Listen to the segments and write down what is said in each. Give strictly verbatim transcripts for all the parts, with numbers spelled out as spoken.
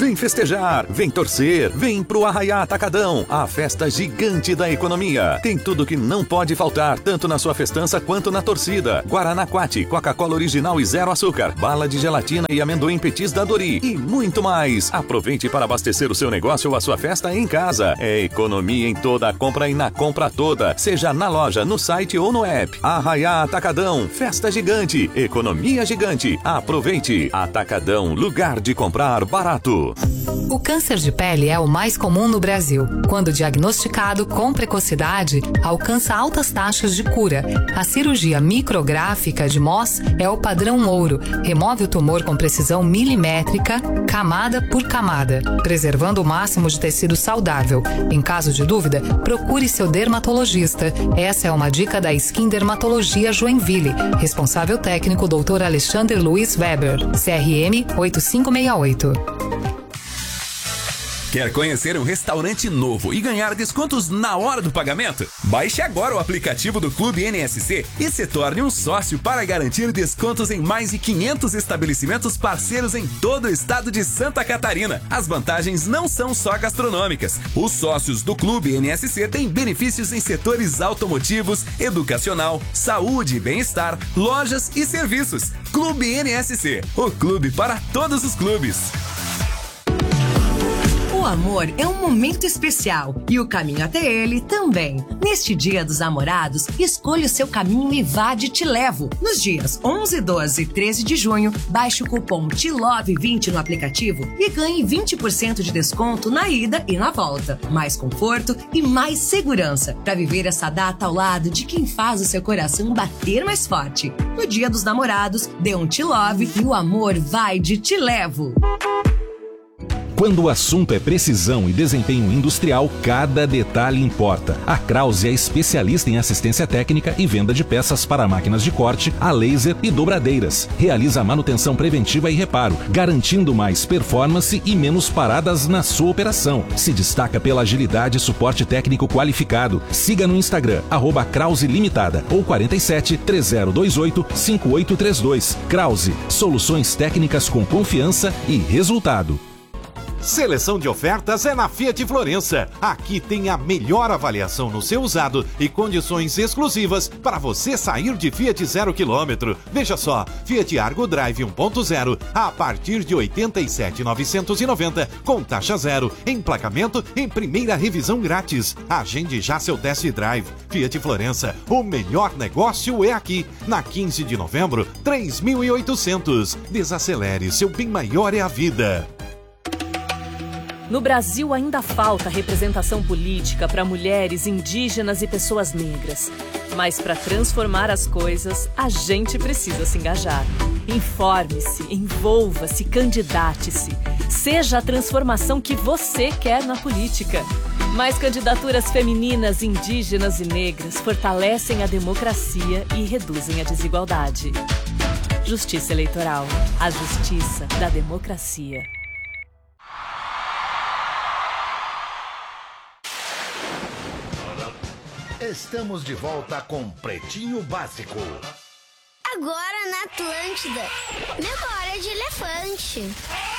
Vem festejar, vem torcer, vem pro Arraiá Atacadão, a festa gigante da economia. Tem tudo que não pode faltar, tanto na sua festança quanto na torcida. Guaraná Quati, Coca-Cola original e zero açúcar, bala de gelatina e amendoim petis da Dori e muito mais. Aproveite para abastecer o seu negócio ou a sua festa em casa. É economia em toda a compra e na compra toda, seja na loja, no site ou no app. Arraiá Atacadão, festa gigante, economia gigante. Aproveite. Atacadão, lugar de comprar barato. O câncer de pele é o mais comum no Brasil. Quando diagnosticado com precocidade, alcança altas taxas de cura. A cirurgia micrográfica de Mohs é o padrão ouro. Remove o tumor com precisão milimétrica, camada por camada, preservando o máximo de tecido saudável. Em caso de dúvida, procure seu dermatologista. Essa é uma dica da Skin Dermatologia Joinville. Responsável técnico doutor Alexander Luiz Weber, C R M oito cinco seis oito. Quer conhecer um restaurante novo e ganhar descontos na hora do pagamento? Baixe agora o aplicativo do Clube N S C e se torne um sócio para garantir descontos em mais de quinhentos estabelecimentos parceiros em todo o estado de Santa Catarina. As vantagens não são só gastronômicas. Os sócios do Clube N S C têm benefícios em setores automotivos, educacional, saúde e bem-estar, lojas e serviços. Clube N S C, o clube para todos os clubes. O amor é um momento especial e o caminho até ele também. Neste Dia dos Namorados, escolha o seu caminho e vá de Te Levo. Nos dias onze, doze e treze de junho, baixe o cupom T Love vinte no aplicativo e ganhe vinte por cento de desconto na ida e na volta. Mais conforto e mais segurança para viver essa data ao lado de quem faz o seu coração bater mais forte. No Dia dos Namorados, dê um Te Love e o amor vai de Te Levo. Quando o assunto é precisão e desempenho industrial, cada detalhe importa. A Krause é especialista em assistência técnica e venda de peças para máquinas de corte, a laser e dobradeiras. Realiza manutenção preventiva e reparo, garantindo mais performance e menos paradas na sua operação. Se destaca pela agilidade e suporte técnico qualificado. Siga no Instagram, arroba Krause Limitada ou quarenta e sete, três zero dois oito, cinco oito três dois. Krause, soluções técnicas com confiança e resultado. Seleção de ofertas é na Fiat Florença. Aqui tem a melhor avaliação no seu usado e condições exclusivas para você sair de Fiat zero quilômetro. Veja só, Fiat Argo Drive um ponto zero a partir de oitenta e sete mil novecentos e noventa com taxa zero, emplacamento em primeira revisão grátis. Agende já seu test drive. Fiat Florença, o melhor negócio é aqui. Na quinze de novembro, três mil e oitocentos. Desacelere, seu bem maior é a vida. No Brasil ainda falta representação política para mulheres, indígenas e pessoas negras. Mas para transformar as coisas, a gente precisa se engajar. Informe-se, envolva-se, candidate-se. Seja a transformação que você quer na política. Mais candidaturas femininas, indígenas e negras fortalecem a democracia e reduzem a desigualdade. Justiça Eleitoral. A justiça da democracia. Estamos de volta com Pretinho Básico. Agora na Atlântida, memória de elefante.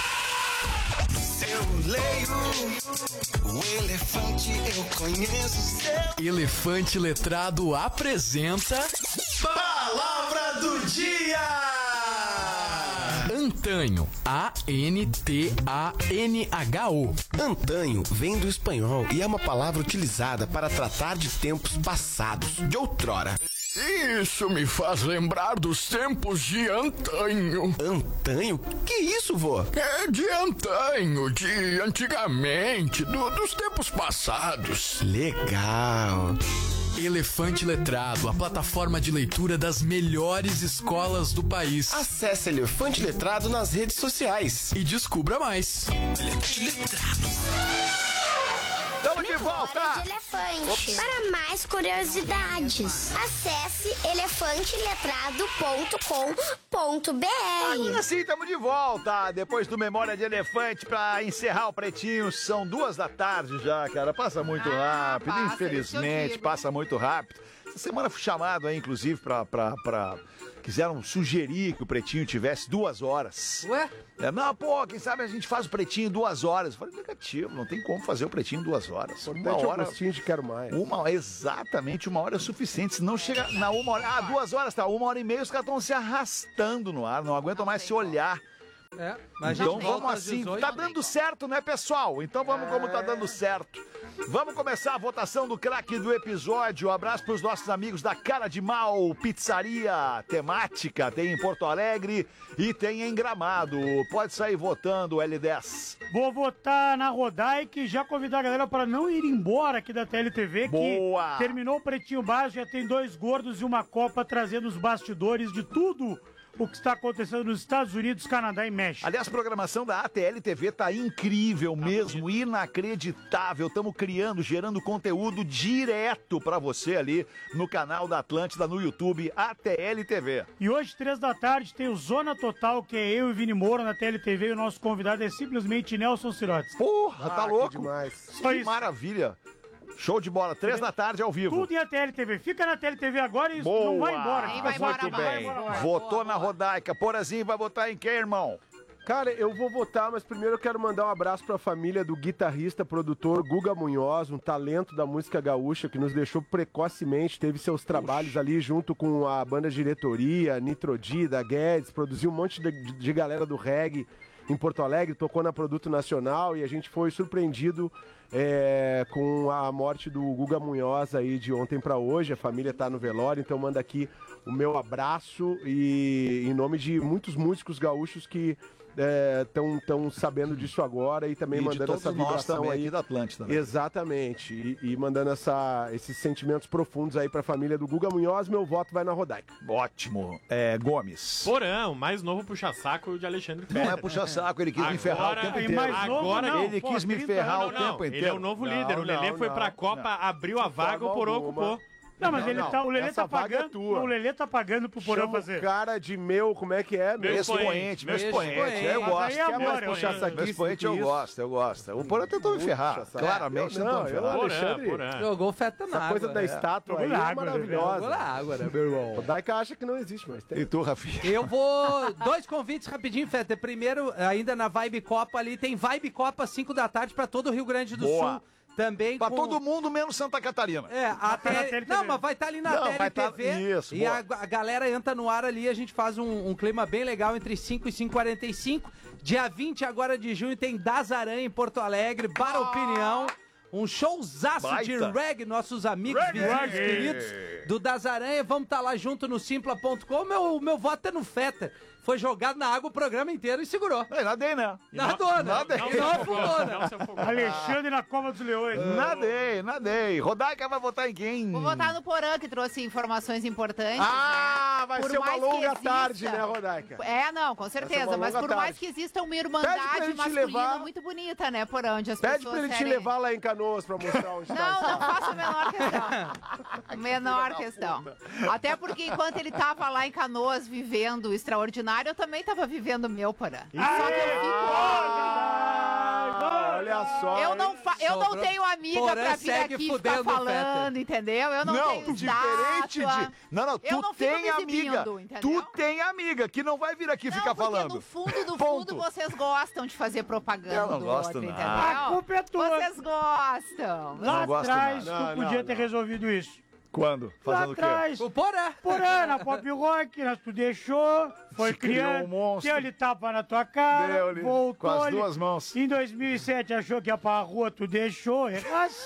Eu leio o elefante, eu conheço seu. Elefante Letrado apresenta Palavra do Dia. Antanho, A N T A N H O. Antanho vem do espanhol e é uma palavra utilizada para tratar de tempos passados, de outrora. Isso me faz lembrar dos tempos de antanho. Antanho? Que isso, vô? É de antanho, de antigamente, do, dos tempos passados. Legal. Elefante Letrado, a plataforma de leitura das melhores escolas do país. Acesse Elefante Letrado nas redes sociais e descubra mais. Elefante Letrado. Estamos de volta! De elefante. Para mais curiosidades, acesse elefante letrado ponto com ponto b r. Agora sim, estamos de volta! Depois do Memória de Elefante, para encerrar o Pretinho, são duas da tarde já, cara. Passa muito ah, rápido, passa, infelizmente, passa muito rápido. Essa semana fui chamado aí, inclusive, pra... pra, pra... Quiseram sugerir que o Pretinho tivesse duas horas. Ué? É, não, pô, quem sabe a gente faz o Pretinho em duas horas. Eu falei, negativo, não tem como fazer o Pretinho em duas horas. Uma hora... Agostinho de Quero Mais. Uma, exatamente, uma hora é suficiente. Se não chega na uma hora... Ah, duas horas, tá, uma hora e meia, os caras estão se arrastando no ar, não aguentam mais se olhar. É, mas então vamos assim, tá dando certo, né, pessoal? Então vamos como tá dando certo. Vamos começar a votação do craque do episódio. Um abraço pros nossos amigos da Cara de Mal, pizzaria temática, tem em Porto Alegre e tem em Gramado. Pode sair votando, L dez. Vou votar na Rodaica e já convidar a galera para não ir embora aqui da T L T V. Boa! Que terminou o Pretinho Básico, já tem dois gordos e uma copa trazendo os bastidores de tudo o que está acontecendo nos Estados Unidos, Canadá e México. Aliás, a programação da A T L T V tá incrível mesmo, inacreditável. Estamos criando, gerando conteúdo direto para você ali no canal da Atlântida, no YouTube, A T L T V. E hoje, três da tarde, tem o Zona Total, que é eu e Vini Moura na T L T V, e o nosso convidado é simplesmente Nelson Sirotes. Porra, tá Ah, louco? que demais. Que, que maravilha. Show de bola, três da tarde ao vivo. Tudo em A T L T V. Fica na T L T V agora e Boa. não vai embora. Nem Fica vai só embora aqui. mais. Bem. Votou na Rodaica. Porazinho vai votar em quem, irmão? Cara, eu vou votar, mas primeiro eu quero mandar um abraço pra família do guitarrista, produtor Guga Munhoz, um talento da música gaúcha que nos deixou precocemente, teve seus trabalhos ali junto com a banda Diretoria, Nitrodi, da Guedes, produziu um monte de, de galera do reggae em Porto Alegre, tocou na Produto Nacional e a gente foi surpreendido é, com a morte do Guga Munhoz aí de ontem pra hoje. A família tá no velório, então manda aqui o meu abraço e em nome de muitos músicos gaúchos que estão é, tão sabendo disso agora e também E de mandando todos essa nós vibração também aí aqui da Atlântida, né? Exatamente, e, e mandando essa, esses sentimentos profundos aí pra família do Guga Munhoz. Meu voto vai na Rodaica. Ótimo. É, Gomes. Porã, o mais novo puxa-saco de Alexandre Fetter. Não é puxa-saco, ele quis me ferrar o tempo inteiro. Agora não, ele pô, quis me ferrar não, o não, tempo inteiro. Ele é o novo líder. Não, O Lelê não, foi não, pra Copa, não. abriu a vaga, o Porã ocupou. Não, mas Não, ele não. tá, o Lelê Essa tá vaga é pagando. tua. O Lelê tá pagando pro Porã Chama fazer. o cara de meu, como é que é? Meu expoente, meu expoente. Eu Mas gosto. aí é amor, Meu eu- expoente eu gosto, eu gosto. O Porã tentou me ferrar. Claramente Eu tentou não, me eu, ferrar. Alexandre, Jogou feta na essa água. coisa da é. estátua Jogou aí na é água, né, maravilhosa. Jogou na água, né, meu irmão? O Daika acha que não existe, mas tem. E tu, Rafinha? Eu vou... Dois convites rapidinho, Fetter. Primeiro, ainda na Vibe Copa ali, tem Vibe Copa cinco da tarde pra todo o Rio Grande do Boa. Sul. Também Pra com... todo mundo, menos Santa Catarina. É, até... Não, mas vai estar ali na Não, vai T L T V. tá- Isso, e boa. a, a galera entra no ar ali, a gente faz um, um clima bem legal entre cinco e cinco e quarenta e cinco. Dia vinte agora de junho tem Das Aranha em Porto Alegre, para opinião. Um showzaço Baita. de reggae, nossos amigos, Reggae. vizinhos, Reggae. queridos do Das Aranha. Vamos estar lá junto no simpla ponto com. Meu, meu voto é no Feta. Foi jogado na água o programa inteiro e segurou. É, nadei, né? Nadou, né? Nadei. E não afundou, né? Alexandre na Cova dos Leões. Nadei, nadei. Rodaica vai votar em quem? Vou votar no Porã, que trouxe informações importantes. Ah, né? vai Por ser uma mais que longa exista- tarde, né, Rodaica? É, não, com Vai ser certeza. uma Mas longa por mais tarde. que exista uma Pede pra irmandade ele te masculina levar- muito bonita, né, Porã? Onde as Pede pessoas pra ele te querem- levar lá em Canoas pra mostrar onde Não, tá. não faço a menor questão. Menor questão. Até porque enquanto ele tava lá em Canoas vivendo o extraordinário, eu também tava vivendo o meu, Porã. Só que eu fico... Olha só. Eu não, fa- eu não Sobrou- tenho amiga Porã pra vir segue aqui fudendo ficar o falando, Fetter. entendeu? Eu não, Não, tenho diferente estátua. de... Não, não, Eu tu não fico tem me amiga. exibindo, entendeu? Tu tem amiga que não vai vir aqui ficar porque falando. no fundo do Ponto. fundo vocês gostam de fazer propaganda Eu não do gosto, outro, não. entendeu? A culpa é tua. Vocês gostam. Lá não gosto atrás, nada. tu Não, podia não, ter não. resolvido isso. Quando? Lá Fazendo o quê? atrás. O Porã. Porã, na Pop Rock, nós tu deixou, foi Se criou criando, um monstro. deu-lhe tapa na tua cara, Deu-lhe voltou com as ali. duas mãos. Em dois mil e sete achou que ia pra rua, tu deixou, errasse.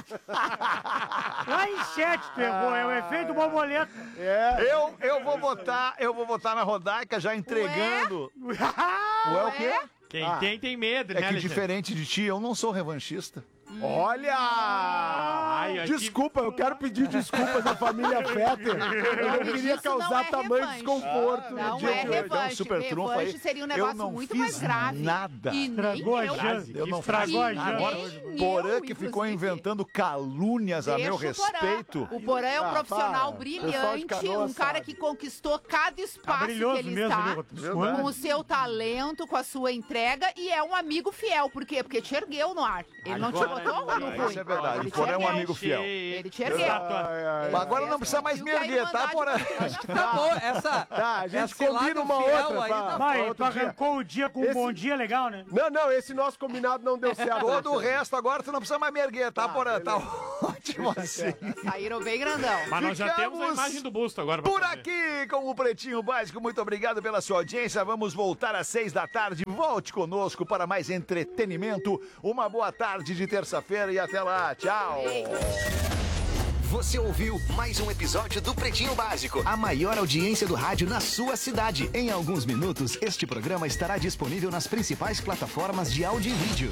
Lá em sete tu errou, é o efeito borboleta. É. Eu, eu vou votar, eu vou votar na Rodaica já entregando. Ué, o quê? Quem Ah. tem, tem medo, É né, que Alexandre? diferente de ti, eu não sou revanchista. Olha! Ai, aqui- Desculpa, eu quero pedir desculpas à família Fetter. Eu não queria Isso causar não é tamanho revanche. desconforto Não no dia é de hoje. Então, revanche. super trunfo aí. Revanche seria um Eu negócio não muito fiz mais grave. nada. E nem Estragou a eu. janta. Eu não Estragou a E janta. Agora, nem Porã eu, que ficou inclusive. inventando calúnias a meu Deixa o Porã. respeito. O Porã é um Ah, profissional para. Pessoal de brilhante, Canoas um cara sabe. que conquistou cada espaço que brilhoso ele mesmo, está, né, Rodrigo? com o seu talento, com a sua entrega, e é um amigo fiel. Por quê? Porque te ergueu no ar. Ele não te Agora, botou no ruim. Isso é verdade. Ele O Porã é um te amigo ergueu. fiel. Ele te ergueu. Mas agora não precisa mais me erguer, tá, Porã? Acabou essa. Tá, a gente essa combina lado uma fiel outra. aí pra- tá- pra Vai, tu outro dia. arrancou o dia com um Esse- bom dia legal, né? Não, não, esse nosso combinado não deu certo. Todo o Alexandre. resto agora tu não precisa mais me erguer, tá, Porã? Tá ótimo assim. Saíram bem grandão. Mas nós já temos a Ficamos imagem do busto agora. pra Por fazer. aqui com o Pretinho Básico, muito obrigado pela sua audiência. Vamos voltar às seis da tarde. Volte conosco para mais entretenimento. Uma boa tarde de terça-feira e até lá. Tchau. Você ouviu mais um episódio do Pretinho Básico, a maior audiência do rádio na sua cidade. Em alguns minutos, este programa estará disponível nas principais plataformas de áudio e vídeo.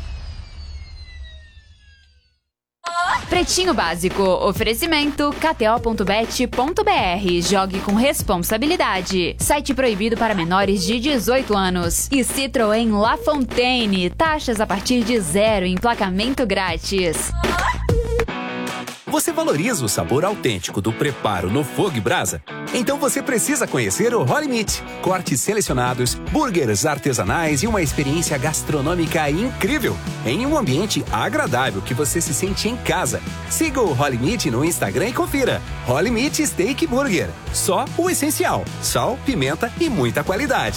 Pretinho Básico, oferecimento k t o ponto bet ponto b r. Jogue com responsabilidade. Site proibido para menores de dezoito anos. E Citroën La Fontaine, taxas a partir de zero, emplacamento grátis. Você valoriza o sabor autêntico do preparo no fogo e brasa? Então você precisa conhecer o Holy Meat. Cortes selecionados, burgers artesanais e uma experiência gastronômica incrível. Em um ambiente agradável que você se sente em casa. Siga o Holy Meat no Instagram e confira. Holy Meat Steak Burger. Só o essencial. Sal, pimenta e muita qualidade.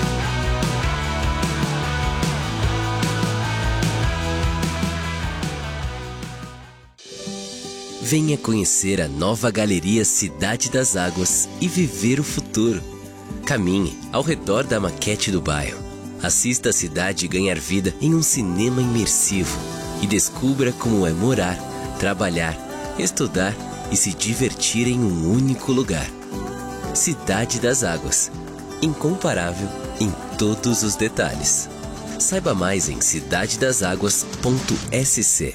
Venha conhecer a nova Galeria Cidade das Águas e viver o futuro. Caminhe ao redor da maquete do bairro. Assista a cidade ganhar vida em um cinema imersivo e descubra como é morar, trabalhar, estudar e se divertir em um único lugar. Cidade das Águas. Incomparável em todos os detalhes. Saiba mais em cidade das águas ponto s c.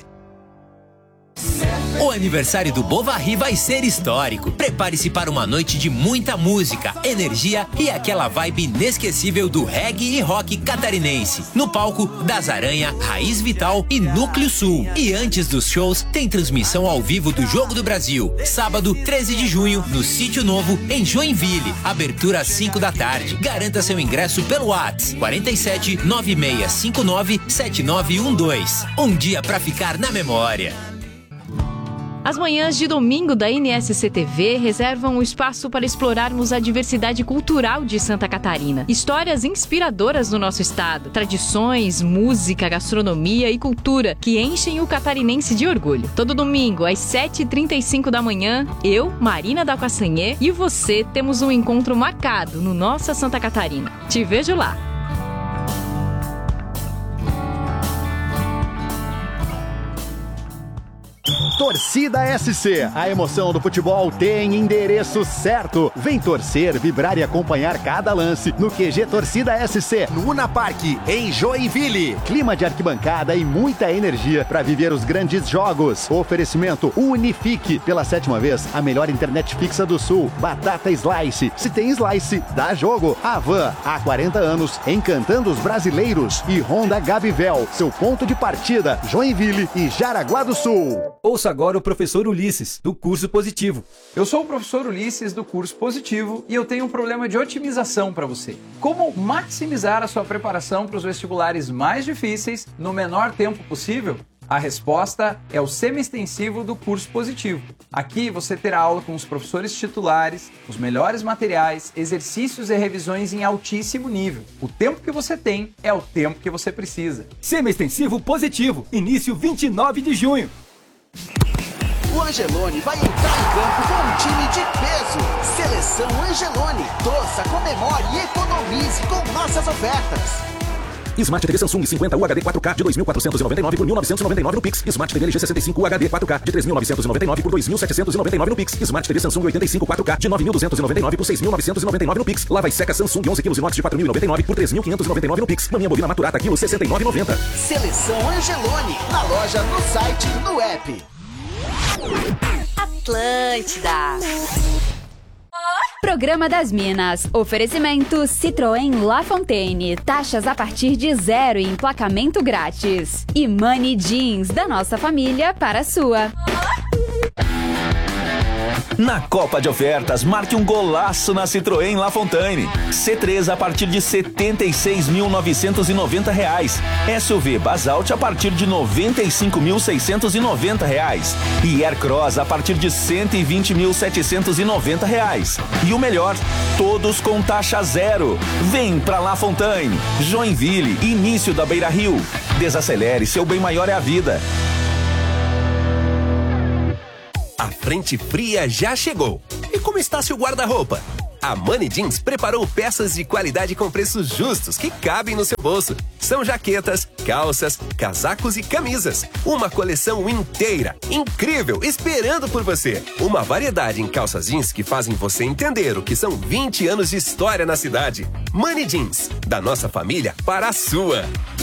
O aniversário do Bovary vai ser histórico. Prepare-se para uma noite de muita música, energia e aquela vibe inesquecível do reggae e rock catarinense. No palco, Das Aranha, Raiz Vital e Núcleo Sul. E antes dos shows, tem transmissão ao vivo do Jogo do Brasil. Sábado, treze de junho, no Sítio Novo, em Joinville. Abertura às cinco da tarde. Garanta seu ingresso pelo WhatsApp quarenta e sete, nove seis cinco nove, sete nove um dois. Um dia pra ficar na memória. As manhãs de domingo da N S C T V reservam um espaço para explorarmos a diversidade cultural de Santa Catarina. Histórias inspiradoras do nosso estado, tradições, música, gastronomia e cultura que enchem o catarinense de orgulho. Todo domingo, às sete e trinta e cinco da manhã, eu, Marina da Coassanhê, e você temos um encontro marcado no Nossa Santa Catarina. Te vejo lá! Torcida S C, a emoção do futebol tem endereço certo. Vem torcer, vibrar e acompanhar cada lance no Q G Torcida S C, no Una Park, em Joinville. Clima de arquibancada e muita energia para viver os grandes jogos. Oferecimento Unifique, pela sétima vez, a melhor internet fixa do Sul. Batata Slice, se tem Slice, dá jogo. Avan, há quarenta anos, encantando os brasileiros. E Honda Gabivel, seu ponto de partida, Joinville e Jaraguá do Sul. Ouça agora o professor Ulisses, do Curso Positivo. Eu sou o professor Ulisses, do Curso Positivo, e eu tenho um problema de otimização para você. Como maximizar a sua preparação para os vestibulares mais difíceis no menor tempo possível? A resposta é o semi-extensivo do Curso Positivo. Aqui você terá aula com os professores titulares, os melhores materiais, exercícios e revisões em altíssimo nível. O tempo que você tem é o tempo que você precisa. Semi-extensivo Positivo, início vinte e nove de junho. O Angelone vai entrar em campo com um time de peso. Seleção Angelone. Torça, comemore e economize com nossas ofertas. Smart T V Samsung cinquenta U H D quatro K de dois mil quatrocentos e noventa e nove por mil novecentos e noventa e nove no Pix. Smart T V L G sessenta e cinco U H D quatro K de três mil novecentos e noventa e nove por dois mil setecentos e noventa e nove no Pix. Smart T V Samsung oitenta e cinco quatro K de nove mil duzentos e noventa e nove por seis mil novecentos e noventa e nove no Pix. Lava e seca Samsung onze quilos inox de quatro mil e noventa e nove por três mil quinhentos e noventa e nove no Pix. Maminha bovina maturata quilo sessenta e nove e noventa. Seleção Angelone. Na loja, no site, no app. Atlântida. Programa das Minas. Oferecimento Citroën La Fontaine. Taxas a partir de zero e emplacamento grátis. E Money Jeans, da nossa família para a sua. Na Copa de Ofertas, marque um golaço na Citroën La Fontaine. C três a partir de setenta e seis mil novecentos e noventa reais. S U V Basalt a partir de noventa e cinco mil seiscentos e noventa reais. E Aircross a partir de cento e vinte mil setecentos e noventa reais. E o melhor, todos com taxa zero. Vem pra La Fontaine. Joinville, início da Beira Rio. Desacelere, seu bem maior é a vida. A frente fria já chegou. E como está seu guarda-roupa? A Money Jeans preparou peças de qualidade com preços justos que cabem no seu bolso. São jaquetas, calças, casacos e camisas. Uma coleção inteira, incrível, esperando por você. Uma variedade em calças jeans que fazem você entender o que são vinte anos de história na cidade. Money Jeans, da nossa família para a sua.